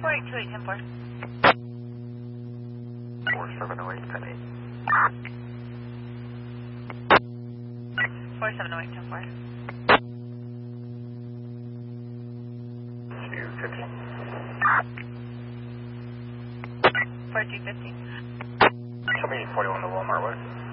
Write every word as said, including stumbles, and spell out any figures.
four eight two eight, ten four. four seven oh eight, ten eight. four seven oh eight, ten four. two fifteen. four two fifteen. Show me forty-one to Walmart West.